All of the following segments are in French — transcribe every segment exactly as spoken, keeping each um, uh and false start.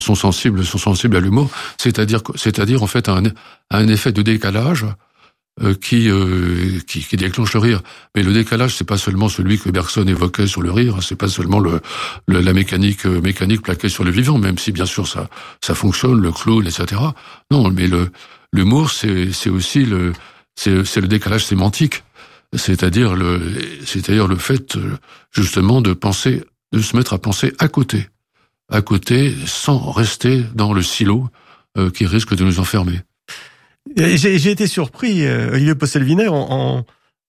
sont sensibles, sont sensibles à l'humour. C'est-à-dire, c'est-à-dire en fait un, un effet de décalage euh, qui, euh, qui qui déclenche le rire. Mais le décalage, c'est pas seulement celui que Bergson évoquait sur le rire. C'est pas seulement le, le la mécanique euh, mécanique plaquée sur le vivant, même si bien sûr ça ça fonctionne, le clown, et cetera. Non, mais le l'humour, c'est c'est aussi le c'est c'est le décalage sémantique. C'est-à-dire le, c'est-à-dire le fait, justement, de penser, de se mettre à penser à côté. À côté, sans rester dans le silo, euh, qui risque de nous enfermer. J'ai, j'ai été surpris, euh, Olivier Postel-Vinay, en,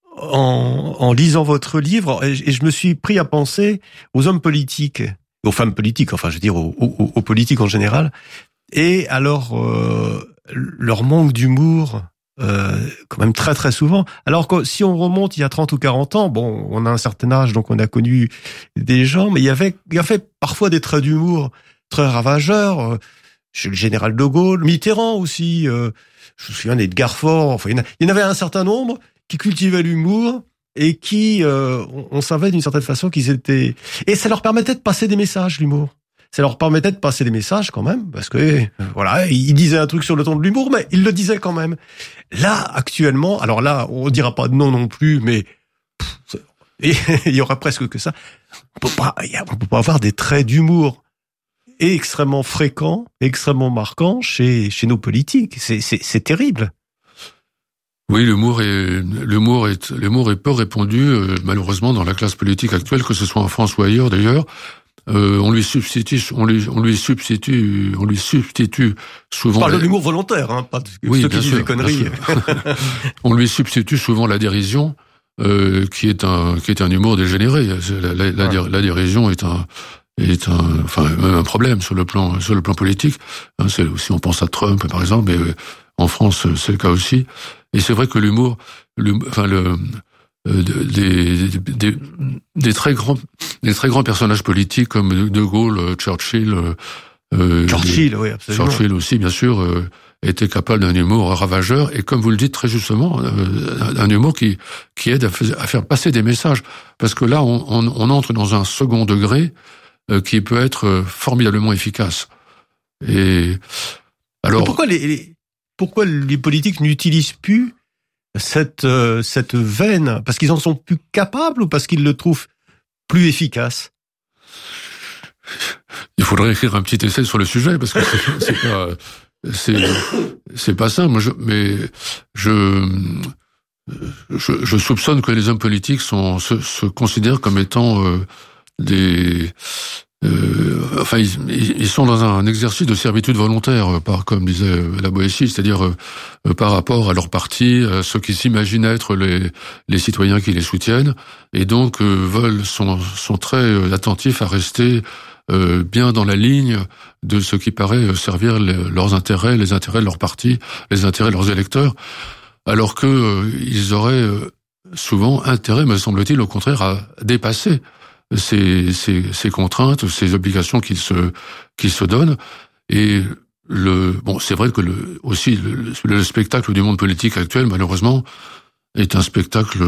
en, en lisant votre livre, et je me suis pris à penser aux hommes politiques, aux femmes politiques, enfin, je veux dire, aux, aux, aux politiques en général, et alors, euh, leur manque d'humour, Euh, quand même très très souvent. Alors que si on remonte il y a trente ou quarante ans, bon, on a un certain âge, donc on a connu des gens, mais il y avait, il y avait parfois des traits d'humour très ravageurs, euh, chez le général de Gaulle, Mitterrand aussi, euh, je me souviens d'Edgar Faure, enfin, il y en avait un certain nombre qui cultivaient l'humour et qui, euh, on, on savait d'une certaine façon qu'ils étaient... Et ça leur permettait de passer des messages, l'humour. Ça leur permettait de passer des messages quand même, parce que euh, voilà, ils disaient un truc sur le ton de l'humour, mais ils le disaient quand même. Là, actuellement, alors là, on dira pas de non non plus, mais pff, il y aura presque que ça. On peut pas, on peut pas avoir des traits d'humour extrêmement fréquents, extrêmement marquants chez chez nos politiques. C'est c'est, c'est terrible. Oui, l'humour est l'humour est l'humour est peu répandu euh, malheureusement dans la classe politique actuelle, que ce soit en France ou ailleurs d'ailleurs. Euh, on lui substitue, on lui, on lui substitue, on lui substitue souvent. Pas de l'humour volontaire, hein, pas de oui, ceux qui disent sûr, des conneries. On lui substitue souvent la dérision, euh, qui est un, qui est un humour dégénéré. La, la, la, ouais. la dérision est un, est un, enfin, un problème sur le plan, sur le plan politique. C'est, si on pense à Trump, par exemple, mais en France, c'est le cas aussi. Et c'est vrai que l'humour, l'humour enfin le Des, des, des très grands, des très grands personnages politiques comme De Gaulle, Churchill, euh, Churchill, oui, absolument. Churchill aussi, bien sûr, euh, étaient capables d'un humour ravageur et, comme vous le dites très justement, euh, un humour qui qui aide à, à faire passer des messages. Parce que là, on, on, on entre dans un second degré euh, qui peut être formidablement efficace. Et alors, et pourquoi les, les pourquoi les politiques n'utilisent plus cette euh, cette veine, parce qu'ils en sont plus capables ou parce qu'ils le trouvent plus efficace? Il faudrait écrire un petit essai sur le sujet, parce que c'est, c'est pas c'est c'est pas ça. Moi, je, mais je, je je soupçonne que les hommes politiques sont se, se considèrent comme étant euh, des Euh, enfin, ils, ils sont dans un exercice de servitude volontaire, par, comme disait la Boétie, c'est-à-dire euh, par rapport à leur parti, à ceux qui s'imaginent être les, les citoyens qui les soutiennent, et donc euh, veulent sont, sont très attentifs à rester euh, bien dans la ligne de ce qui paraît servir les, leurs intérêts, les intérêts de leur parti, les intérêts de leurs électeurs, alors que euh, ils auraient euh, souvent intérêt, me semble-t-il, au contraire, à dépasser Ces, ces, ces contraintes, ces obligations qu'ils se, qu'ils se donnent. Et le, bon, c'est vrai que le, aussi, le, le spectacle du monde politique actuel, malheureusement, est un spectacle,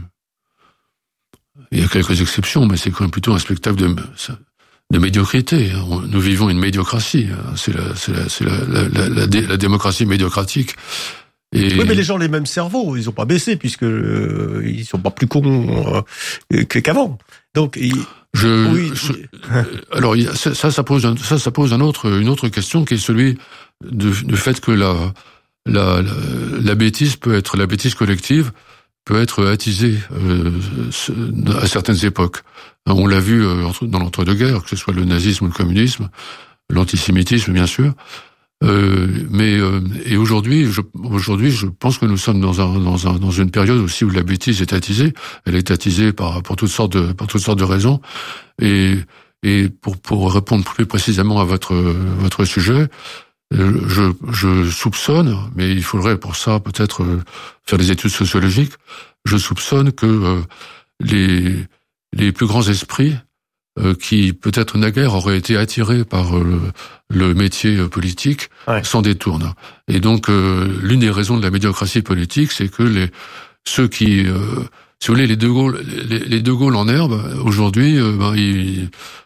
il y a quelques exceptions, mais c'est quand même plutôt un spectacle de, de médiocrité. Nous vivons une médiocratie. C'est la, c'est la, c'est la, la, la, la, dé, la démocratie médiocratique. Et... Oui, mais les gens ont les mêmes cerveaux, ils ont pas baissé puisque euh, ils sont pas plus cons euh, qu'avant. Donc, ils... je, oui. je, alors ça, ça pose, un, ça, ça pose un autre, une autre question qui est celui du, du fait que la, la, la, la bêtise peut être, la bêtise collective peut être attisée euh, à certaines époques. On l'a vu euh, dans l'entre-deux-guerres, que ce soit le nazisme ou le communisme, l'antisémitisme, bien sûr. Euh, mais euh, et aujourd'hui, je, aujourd'hui, je pense que nous sommes dans un dans un dans une période aussi où la bêtise est attisée. Elle est attisée par pour toutes sortes de pour toutes sortes de raisons. Et et pour pour répondre plus précisément à votre votre sujet, je je soupçonne, mais il faudrait pour ça peut-être faire des études sociologiques. Je soupçonne que euh, les les plus grands esprits Euh, qui peut-être naguère auraient été attirés par euh, le métier politique, ouais. s'en détournent. Et donc, euh, l'une des raisons de la médiocratie politique, c'est que les ceux qui, euh, si vous voulez, les De Gaulle, les, les De Gaulle en herbe, aujourd'hui, euh, ben, ils,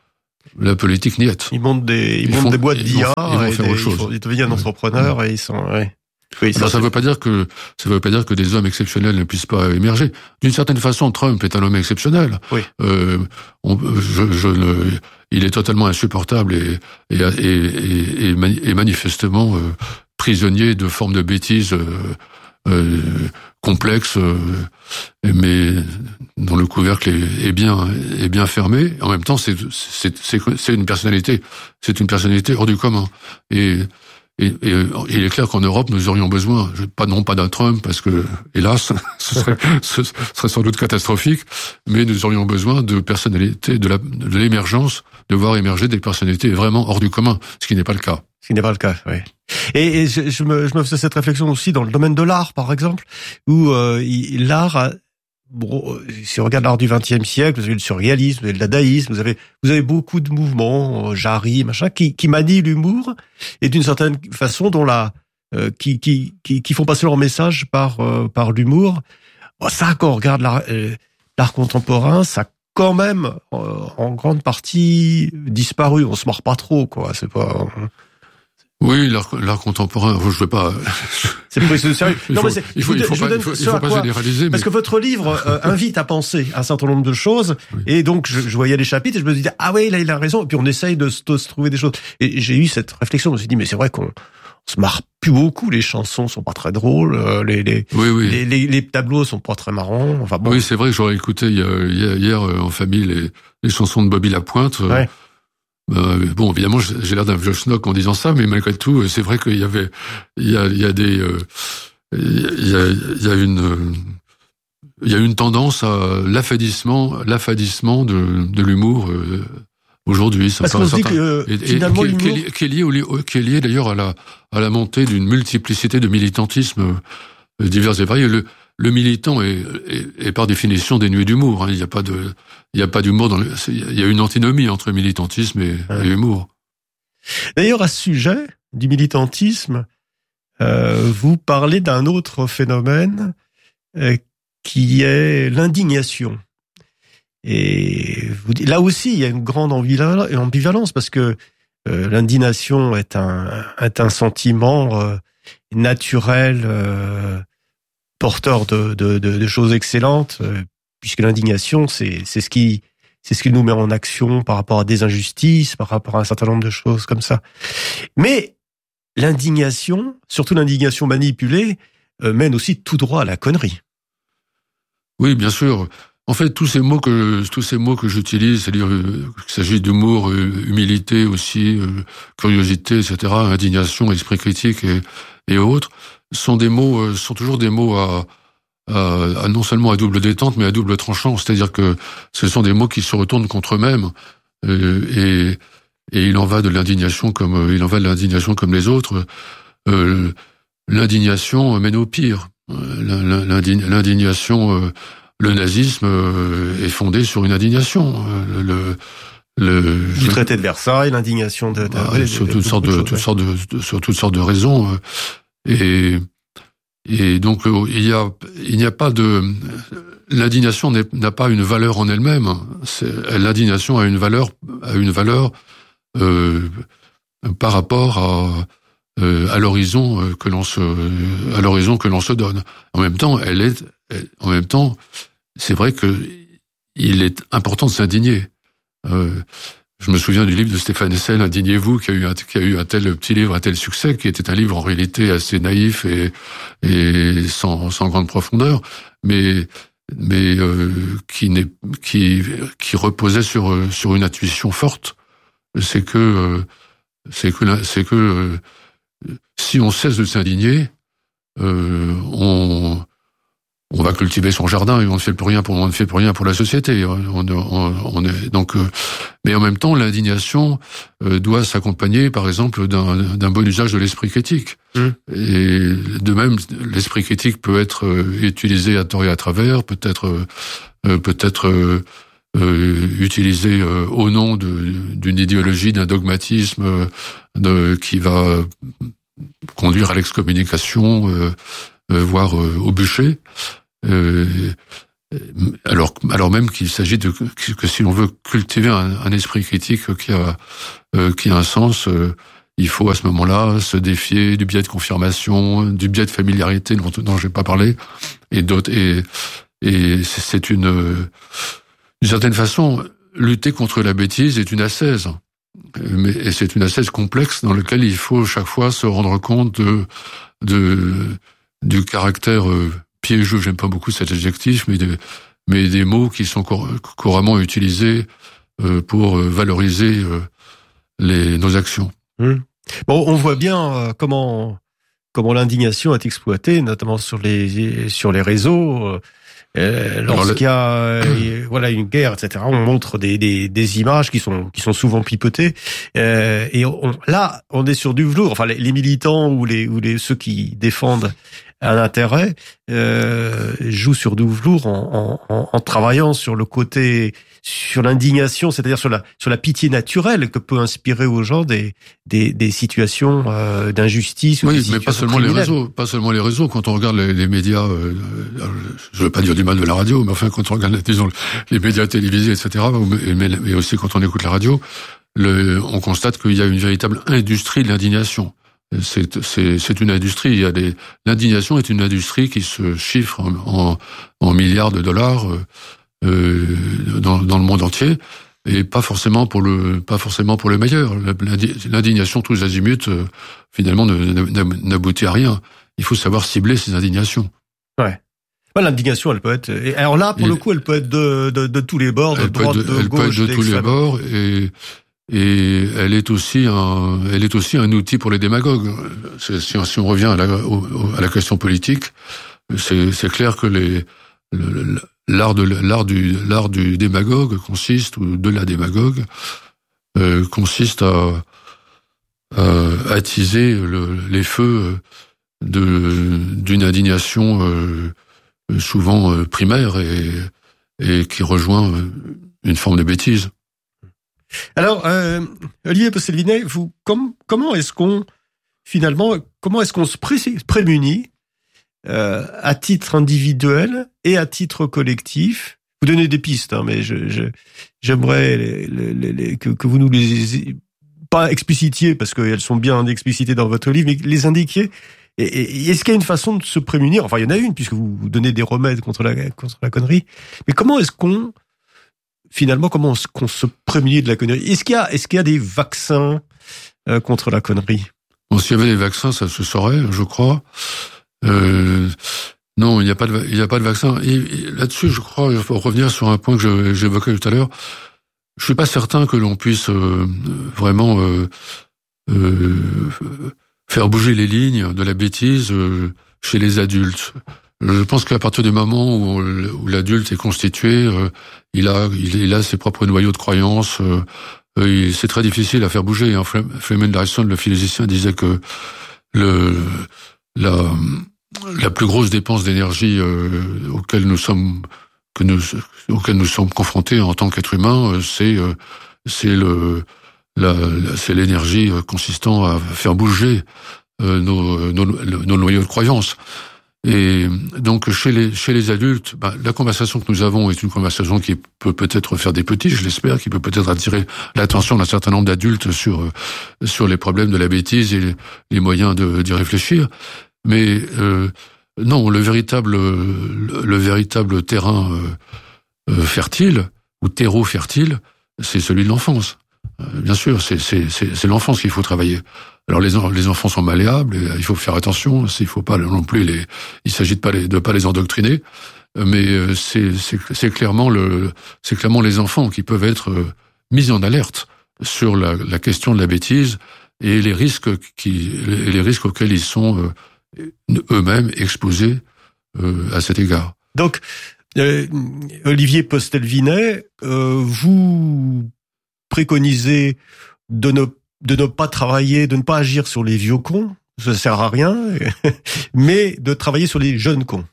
La politique niette. Ils montent des, ils, ils montent font, des boîtes d'I A. Ils vont faire autre chose. Ils, ils deviennent entrepreneurs ouais. et ils sont. Ouais. Oui, Alors ça ne veut pas dire que ça veut pas dire que des hommes exceptionnels ne puissent pas émerger. D'une certaine façon, Trump est un homme exceptionnel. Oui. Euh, on, je, je ne, il est totalement insupportable et et et, et, et manifestement euh, prisonnier de formes de bêtises euh, euh, complexes, euh, mais dont le couvercle est, est bien est bien fermé. En même temps, c'est c'est c'est c'est une personnalité, c'est une personnalité hors du commun et Et, et, et il est clair qu'en Europe, nous aurions besoin, pas non pas d'un Trump, parce que, hélas, ce serait, ce serait sans doute catastrophique, mais nous aurions besoin de personnalités, de, la, de l'émergence, de voir émerger des personnalités vraiment hors du commun, ce qui n'est pas le cas. Ce qui n'est pas le cas, oui. Et, et je, je, me, je me faisais cette réflexion aussi dans le domaine de l'art, par exemple, où euh, il, l'art a... Bon, si on regarde l'art du vingtième siècle, vous avez le surréalisme, vous avez le dadaïsme, vous avez, vous avez beaucoup de mouvements, Jarry, machin, qui, qui manient l'humour et d'une certaine façon dont la, euh, qui, qui, qui, qui font passer leur message par, euh, par l'humour. Bon, ça, quand on regarde l'art, euh, l'art contemporain, ça a quand même, euh, en grande partie, disparu. On se marre pas trop, quoi. C'est pas. Oui, l'art, l'art contemporain, je veux pas. C'est pas de sérieux. Non, mais c'est, il faut, il faut, pas, il faut, il faut pas généraliser. Parce mais... que votre livre euh, invite à penser un certain nombre de choses, oui. Et donc je, je voyais les chapitres et je me disais ah oui là il a raison. Et puis on essaye de, de se trouver des choses. Et j'ai eu cette réflexion. Je me suis dit mais c'est vrai qu'on on se marre plus beaucoup. Les chansons sont pas très drôles. Les les oui, oui. les, les, les tableaux sont pas très marrants. Enfin bon. Oui, c'est vrai que j'aurais écouté hier, hier, hier en famille les, les chansons de Bobby Lapointe. Ouais. Euh, bon, évidemment, j'ai l'air d'un vieux schnock en disant ça, mais malgré tout, c'est vrai qu'il y avait, il y a, il y a des, euh, il y a, il y a une, il y a une tendance à l'affadissement, l'affadissement de, de l'humour euh, aujourd'hui. Parce qu'on se dit que et, finalement et, l'humour... qui est lié, qui est lié d'ailleurs à la, à la montée d'une multiplicité de militantismes divers et variés. Le, le militant est, est, est par définition dénué d'humour. Hein. Il n'y a pas de, il n'y a pas d'humour dans le, il y a une antinomie entre militantisme et, ouais. et humour. D'ailleurs, à ce sujet du militantisme, euh, vous parlez d'un autre phénomène euh, qui est l'indignation. Et vous, là aussi, il y a une grande ambivalence parce que euh, l'indignation est un, est un sentiment euh, naturel. Euh, porteur de, de, de, de choses excellentes, euh, puisque l'indignation, c'est, c'est ce qui, c'est ce qui nous met en action par rapport à des injustices, par rapport à un certain nombre de choses comme ça. Mais l'indignation, surtout l'indignation manipulée, euh, mène aussi tout droit à la connerie. Oui, bien sûr. En fait, tous ces mots que tous ces mots que j'utilise, c'est-à-dire euh, qu'il s'agit d'humour, euh, humilité aussi, euh, curiosité, et cetera, indignation, esprit critique et, et autres, sont des mots, euh, sont toujours des mots à, à, à non seulement à double détente, mais à double tranchant. C'est-à-dire que ce sont des mots qui se retournent contre eux-mêmes, euh, et, et il en va de l'indignation comme il en va de l'indignation comme les autres. Euh, l'indignation mène au pire. Euh, l'indignation euh, Le nazisme est fondé sur une indignation. Le, le du traité de Versailles, l'indignation de, de, bah, de sur de, toutes de, sortes de, de toutes sortes de, de sur toutes sortes de raisons. Et et donc il y a il n'y a pas de l'indignation n'a pas une valeur en elle-même. C'est, l'indignation a une valeur a une valeur euh, par rapport à euh, à l'horizon que l'on se à l'horizon que l'on se donne. En même temps, elle est elle, en même temps, c'est vrai que il est important de s'indigner. Euh, je me souviens du livre de Stéphane Hessel, Indignez-vous, qui a eu un, qui a eu un tel petit livre, un tel succès, qui était un livre en réalité assez naïf et, et sans, sans grande profondeur, mais mais euh, qui n'est qui qui reposait sur sur une intuition forte. C'est que euh, c'est que c'est que euh, si on cesse de s'indigner, euh, on on va cultiver son jardin et on ne fait plus rien pour on ne fait plus rien pour la société. On, on, on est donc, euh, mais en même temps, l'indignation euh, doit s'accompagner, par exemple, d'un, d'un bon usage de l'esprit critique. Mmh. Et de même, l'esprit critique peut être euh, utilisé à tort et à travers, peut-être, euh, peut-être euh, euh, utilisé euh, au nom de, d'une idéologie, d'un dogmatisme euh, de, qui va conduire à l'excommunication. Euh, Euh, voire euh, au bûcher. Euh, alors, alors même qu'il s'agit de que si l'on veut cultiver un, un esprit critique qui a euh, qui a un sens, euh, il faut à ce moment-là se défier du biais de confirmation, du biais de familiarité dont, dont je n'ai pas parlé, et d'autres. Et, et c'est une, d'une certaine façon, lutter contre la bêtise est une ascèse. Mais, et c'est une ascèse complexe dans laquelle il faut chaque fois se rendre compte de, de du caractère euh, piégeux, j'aime pas beaucoup cet adjectif, mais, de, mais des mots qui sont cour, couramment utilisés euh, pour valoriser euh, les, nos actions. Mmh. Bon, on voit bien euh, comment comment l'indignation est exploitée, notamment sur les sur les réseaux. Euh, lorsqu'il y a euh, voilà une guerre, et cetera, on montre des, des, des images qui sont qui sont souvent pipotées. Euh, et on, là, on est sur du velours. Enfin, les, les militants ou les ou les ceux qui défendent un intérêt euh, jouent sur du velours en, en, en travaillant sur le côté, sur l'indignation, c'est-à-dire sur la sur la pitié naturelle que peut inspirer aux gens des des, des situations euh, d'injustice. Ou oui, des mais pas seulement les réseaux, pas seulement les réseaux. Quand on regarde les, les médias, euh, je veux pas dire du mal de la radio, mais enfin quand on regarde disons les médias télévisés, et cetera, mais, mais aussi quand on écoute la radio, le, on constate qu'il y a une véritable industrie de l'indignation. C'est, c'est, c'est une industrie. Il y a des, l'indignation est une industrie qui se chiffre en, en, en milliards de dollars euh, dans, dans le monde entier, et pas forcément pour le, pas forcément pour le meilleur. L'indignation tous azimuts, euh, finalement, n'aboutit à rien. Il faut savoir cibler ces indignations. Ouais. L'indignation, elle peut être. Et alors là, pour et, le coup, elle peut être de, de, de tous les bords, de droite, de, de elle gauche, peut être de tous les bords, et Et elle est aussi un, elle est aussi un outil pour les démagogues. Si, si on revient à la, au, à la question politique, c'est, c'est clair que les, le, l'art de, l'art du, l'art du démagogue consiste, ou de la démagogue, euh, consiste à, à attiser le, les feux de, d'une indignation euh, souvent euh, primaire et, et qui rejoint une forme de bêtise. Alors, euh, Olivier Postelvinet, vous, com- comment est-ce qu'on, finalement, comment est-ce qu'on se pré- prémunit euh, à titre individuel et à titre collectif? Vous donnez des pistes, hein, mais je, je, j'aimerais les, les, les, que, que vous nous les pas explicitiez, parce qu'elles sont bien explicitées dans votre livre, mais les indiquiez. Et, et est-ce qu'il y a une façon de se prémunir? Enfin, il y en a une, puisque vous, vous donnez des remèdes contre la, contre la connerie. Mais comment est-ce qu'on Finalement, comment on se prémunit de la connerie? Est-ce qu'il y a, est-ce qu'il y a des vaccins euh, contre la connerie? Bon, s'il y avait des vaccins, ça se saurait, je crois. Euh, non, il n'y a pas de, il n'y a pas de vaccin. Et, et là-dessus, je crois, il faut revenir sur un point que je, j'évoquais tout à l'heure. Je suis pas certain que l'on puisse euh, vraiment euh, euh, faire bouger les lignes de la bêtise euh, chez les adultes. Je pense qu'à partir du moment où, où l'adulte est constitué, euh, il a, il, il a ses propres noyaux de croyances. Euh, euh, c'est très difficile à faire bouger. Hein. Freeman Dyson, le physicien, disait que le, la, la plus grosse dépense d'énergie euh, auquel nous sommes, que nous, auquel nous sommes confrontés en tant qu'être humain, euh, c'est, euh, c'est le, la, la, c'est l'énergie consistant à faire bouger euh, nos, nos, nos noyaux de croyances. Et donc chez les chez les adultes, bah, la conversation que nous avons est une conversation qui peut peut-être faire des petits, je l'espère, qui peut peut-être attirer l'attention d'un certain nombre d'adultes sur sur les problèmes de la bêtise et les moyens de d'y réfléchir. Mais euh, non, le véritable le, le véritable terrain euh, euh, fertile ou terreau fertile, c'est celui de l'enfance. Euh, bien sûr, c'est c'est c'est c'est l'enfance qu'il faut travailler. Alors les les enfants sont malléables, et il faut faire attention. Il faut pas non plus les. Il s'agit de pas les de pas les endoctriner, mais c'est c'est c'est clairement le c'est clairement les enfants qui peuvent être mis en alerte sur la la question de la bêtise et les risques qui les risques auxquels ils sont eux-mêmes exposés à cet égard. Donc euh, Olivier Postelvinet, euh, vous préconisez de ne de ne pas travailler, de ne pas agir sur les vieux cons, ça sert à rien, mais de travailler sur les jeunes cons.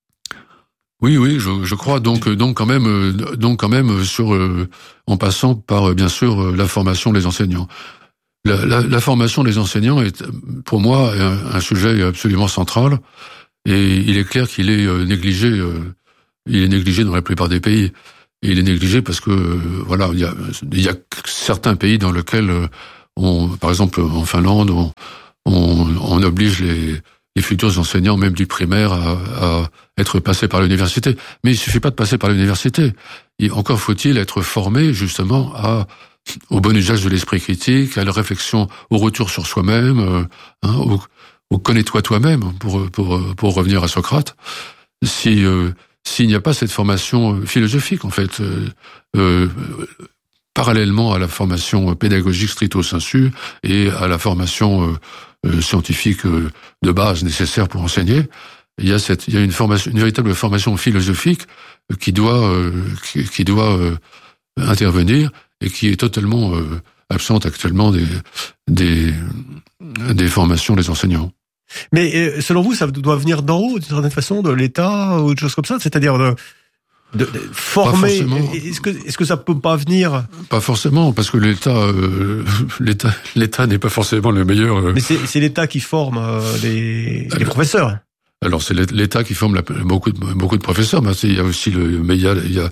Oui, oui, je, je crois. Donc, donc quand même, donc quand même sur, euh, en passant par bien sûr la formation des enseignants. La, la, la formation des enseignants est, pour moi, un, un sujet absolument central, et il est clair qu'il est négligé. Euh, il est négligé dans la plupart des pays. Et il est négligé parce que, euh, voilà, il y a, il y a certains pays dans lesquels, euh, on, par exemple en Finlande, on, on, on oblige les, les futurs enseignants, même du primaire, à, à être passés par l'université. Mais il suffit pas de passer par l'université. Et encore faut-il être formé justement à, au bon usage de l'esprit critique, à la réflexion, au retour sur soi-même, euh, hein, au, au connais-toi toi-même, pour, pour, pour revenir à Socrate. Si euh, s'il n'y a pas cette formation philosophique, en fait, euh, euh, parallèlement à la formation pédagogique stricto sensu et à la formation euh, euh, scientifique euh, de base nécessaire pour enseigner, il y a cette, il y a une formation, une véritable formation philosophique qui doit, euh, qui, qui doit euh, intervenir et qui est totalement euh, absente actuellement des, des, des formations des enseignants. Mais selon vous, ça doit venir d'en haut, d'une certaine façon, de l'État ou de choses comme ça, c'est-à-dire de, de, de former. Est-ce que est-ce que ça peut pas venir? Pas forcément, parce que l'État, euh, l'État, l'État n'est pas forcément le meilleur. Euh... Mais c'est, c'est l'État qui forme euh, les, les professeurs. Alors c'est l'État qui forme la, beaucoup de beaucoup de professeurs, mais il y a aussi le, mais il y a, il y a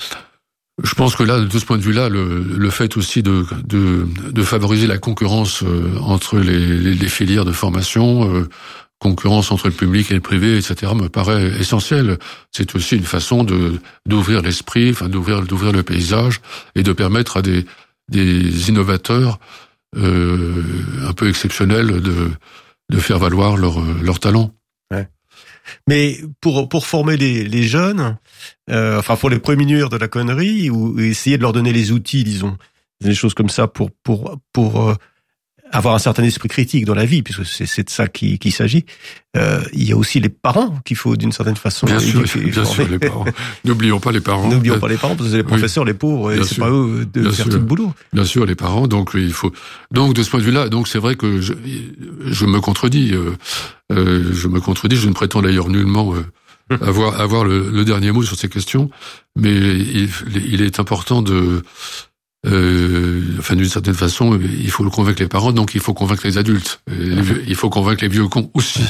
je pense que là, de ce point de vue-là, le, le fait aussi de, de, de favoriser la concurrence euh, entre les, les, les filières de formation, euh, concurrence entre le public et le privé, et cetera, me paraît essentiel. C'est aussi une façon de d'ouvrir l'esprit, enfin d'ouvrir d'ouvrir le paysage et de permettre à des des innovateurs euh, un peu exceptionnels de de faire valoir leur leur talent. Ouais. Mais pour pour former les, les jeunes, euh, enfin pour les prémunir de la connerie ou essayer de leur donner les outils, disons, des choses comme ça pour pour pour euh, avoir un certain esprit critique dans la vie, puisque c'est c'est de ça qu'il qu'il s'agit. Euh, il y a aussi les parents qu'il faut d'une certaine façon. Bien sûr, bien sûr les parents. N'oublions pas les parents. N'oublions pas les parents parce que c'est les professeurs, oui. Les pauvres, et c'est sûr. Pas eux de bien faire sûr. Tout le boulot. Bien sûr, les parents. Donc il faut. Donc de ce point de vue-là, donc c'est vrai que je, je me contredis. Euh, euh, je me contredis. Je ne prétends d'ailleurs nullement euh, avoir avoir le, le dernier mot sur ces questions, mais il, il est important de. Euh, enfin, d'une certaine façon, il faut convaincre les parents, donc il faut convaincre les adultes. Les vieux, il faut convaincre les vieux cons aussi.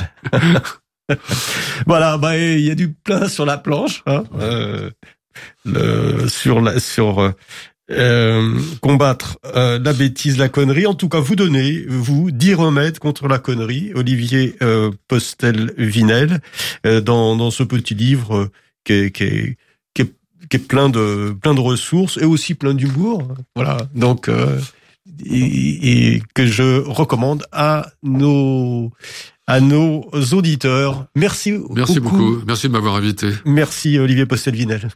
Voilà, bah il y a du plein sur la planche, hein, euh, le, sur la, sur euh, combattre euh, la bêtise, la connerie. En tout cas, vous donnez vous dix remèdes contre la connerie, Olivier euh, Postel-Vinel, euh, dans dans ce petit livre euh, qui est, qui est qui est qui est plein de plein de ressources et aussi plein d'humour, voilà. Donc euh, et, et que je recommande à nos à nos auditeurs. Merci. Merci beaucoup. beaucoup. Merci de m'avoir invité. Merci Olivier Postel-Vinel.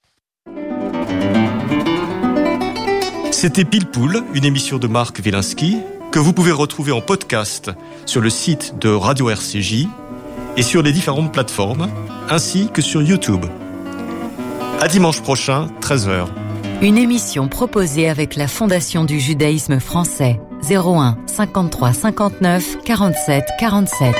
C'était Pile Poule, une émission de Marc Wielinski que vous pouvez retrouver en podcast sur le site de Radio R C J et sur les différentes plateformes, ainsi que sur YouTube. À dimanche prochain, treize heures. Une émission proposée avec la Fondation du judaïsme français. zéro un cinquante-trois cinquante-neuf quarante-sept quarante-sept.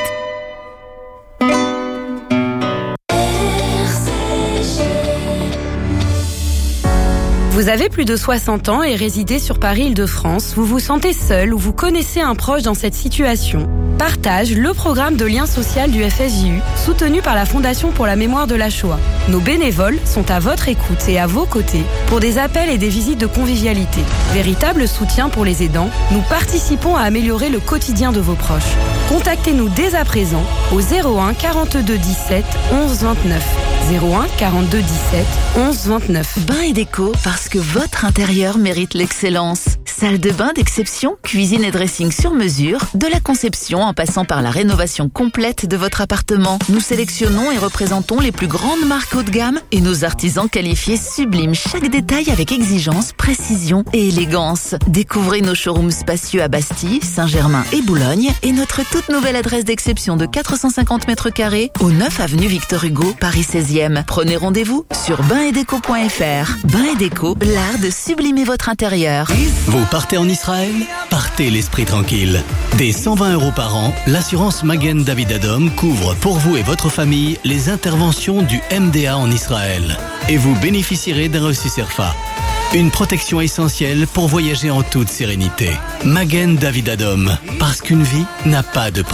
Vous avez plus de soixante ans et résidez sur Paris-Île-de-France, vous vous sentez seul ou vous connaissez un proche dans cette situation. Partage le programme de lien social du F S J U, soutenu par la Fondation pour la mémoire de la Shoah. Nos bénévoles sont à votre écoute et à vos côtés pour des appels et des visites de convivialité. Véritable soutien pour les aidants, nous participons à améliorer le quotidien de vos proches. Contactez-nous dès à présent au zéro un quarante-deux dix-sept onze vingt-neuf. zéro un quarante-deux dix-sept onze vingt-neuf. Bain et déco, parce que votre intérieur mérite l'excellence. Salle de bain d'exception, cuisine et dressing sur mesure, de la conception en passant par la rénovation complète de votre appartement. Nous sélectionnons et représentons les plus grandes marques haut de gamme et nos artisans qualifiés subliment chaque détail avec exigence, précision et élégance. Découvrez nos showrooms spacieux à Bastille, Saint-Germain et Boulogne et notre toute nouvelle adresse d'exception de quatre cent cinquante mètres carrés au neuf avenue Victor Hugo, Paris seizième. Prenez rendez-vous sur bain et déco point f r. Bain et déco, l'art de sublimer votre intérieur. Vous partez en Israël? Partez l'esprit tranquille. Dès cent vingt euros par an, l'assurance Magen David Adom couvre pour vous et votre famille les interventions du M D A en Israël. Et vous bénéficierez d'un reçu CERFA. Une protection essentielle pour voyager en toute sérénité. Magen David Adom, parce qu'une vie n'a pas de prix.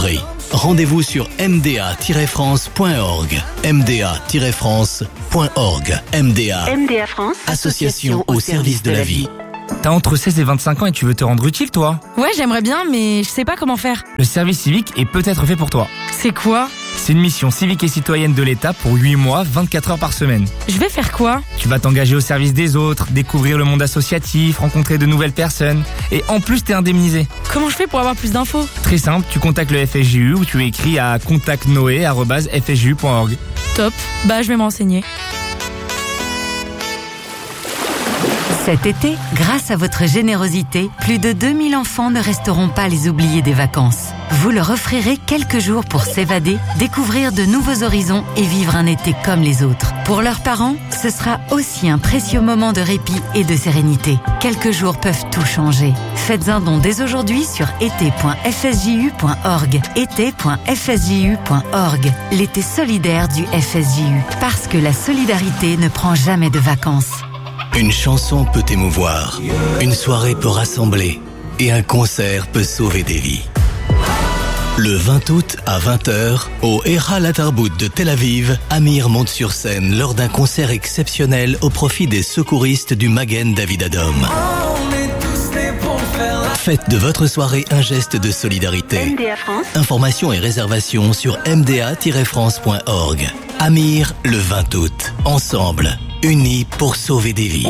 rendez-vous sur m d a tiret france point org. m d a tiret france point org. M D A. M D A France. Association au service de la vie. T'as entre seize et vingt-cinq ans et tu veux te rendre utile, toi? Ouais, j'aimerais bien, mais je sais pas comment faire. Le service civique est peut-être fait pour toi. C'est quoi? C'est une mission civique et citoyenne de l'État pour huit mois, vingt-quatre heures par semaine. Je vais faire quoi? Tu vas t'engager au service des autres, découvrir le monde associatif, rencontrer de nouvelles personnes. Et en plus, t'es indemnisé. Comment je fais pour avoir plus d'infos? Très simple, tu contactes le F S J U ou tu écris à contact noé arobase f s j u point org. Top, bah je vais me renseigner. Cet été, grâce à votre générosité, plus de deux mille enfants ne resteront pas les oubliés des vacances. Vous leur offrirez quelques jours pour s'évader, découvrir de nouveaux horizons et vivre un été comme les autres. Pour leurs parents, ce sera aussi un précieux moment de répit et de sérénité. Quelques jours peuvent tout changer. Faites un don dès aujourd'hui sur été point f s j u point org. été point f s j u point org. L'été solidaire du F S J U. Parce que la solidarité ne prend jamais de vacances. Une chanson peut émouvoir, une soirée peut rassembler et un concert peut sauver des vies. Le vingt août à vingt heures, au Heiral Atarbout de Tel Aviv, Amir monte sur scène lors d'un concert exceptionnel au profit des secouristes du Magen David Adom. Faites de votre soirée un geste de solidarité. M D A France. Informations et réservations sur m d a tiret france point org. Amir, le vingt août. Ensemble, unis pour sauver des vies.